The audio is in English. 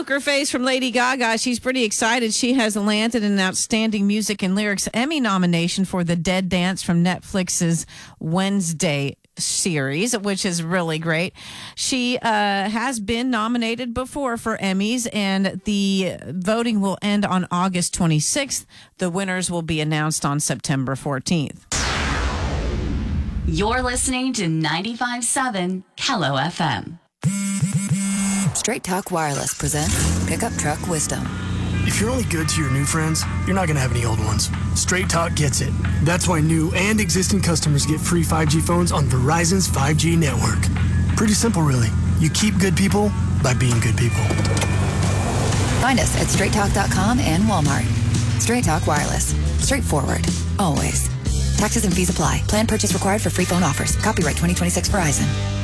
Poker Face from Lady Gaga. She's pretty excited. She has landed an Outstanding Music and Lyrics Emmy nomination for The Dead Dance from Netflix's Wednesday series, which is really great. She has been nominated before for Emmys, and the voting will end on August 26th. The winners will be announced on September 14th. You're listening to 95.7 Kello FM. Straight Talk Wireless presents Pickup Truck Wisdom. If you're only good to your new friends, you're not going to have any old ones. Straight Talk gets it. That's why new and existing customers get free 5G phones on Verizon's 5G network. Pretty simple, really. You keep good people by being good people. Find us at straighttalk.com and Walmart. Straight Talk Wireless. Straightforward. Always. Taxes and fees apply. Plan purchase required for free phone offers. Copyright 2026 Verizon.